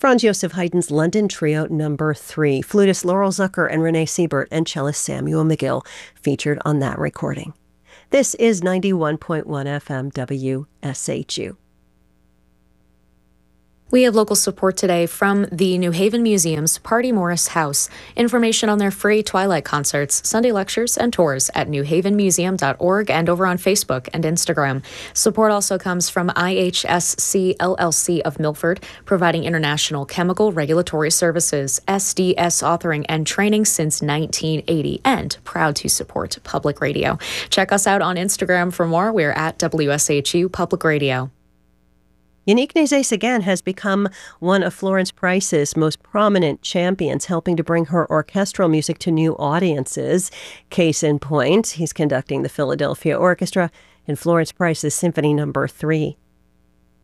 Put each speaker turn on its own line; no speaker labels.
Franz Joseph Haydn's London Trio No. 3. Flutist Laurel Zucker and Renee Siebert and cellist Samuel McGill featured on that recording. This is 91.1 FM WSHU.
We have local support today from the New Haven Museum's Party Morris House. Information on their free Twilight concerts, Sunday lectures, and tours at newhavenmuseum.org and over on Facebook and Instagram. Support also comes from IHSC LLC of Milford, providing international chemical regulatory services, SDS authoring and training since 1980, and proud to support public radio. Check us out on Instagram for more. We're at WSHU Public Radio.
Yannick Nézet-Séguin has become one of Florence Price's most prominent champions, helping to bring her orchestral music to new audiences. Case in point, he's conducting the Philadelphia Orchestra in Florence Price's Symphony No. 3.